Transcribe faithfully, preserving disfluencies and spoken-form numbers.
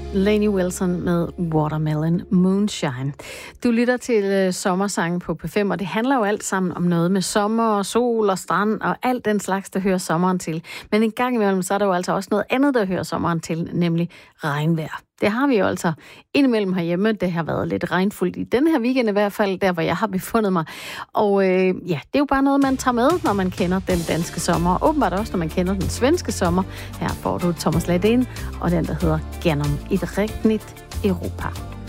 Lainey Wilson med Watermelon Moonshine. Du lytter til uh, Sommersang på P fem, og det handler jo alt sammen om noget med sommer og sol og strand og alt den slags, der hører sommeren til. Men en gang imellem, så er der jo altså også noget andet, der hører sommeren til, nemlig regnvejr. Det har vi jo altså indimellem herhjemme. Det har været lidt regnfuldt i den her weekend i hvert fald, der hvor jeg har befundet mig. Og øh, ja, det er jo bare noget, man tager med, når man kender den danske sommer. Og åbenbart også, når man kender den svenske sommer. Her får du Thomas Ladén og den, der hedder Genom ett regnigt Europa.